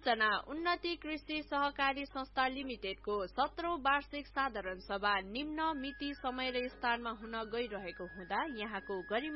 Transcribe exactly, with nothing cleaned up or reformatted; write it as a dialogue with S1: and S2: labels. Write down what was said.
S1: योजना उन्नति कृषि सहकारी संस्था लिमिटेडको सत्रौं वार्षिक साधारण सभा निम्न मिति समय र स्थानमा हुन गइरहेको हुँदा यहाँको गरिमा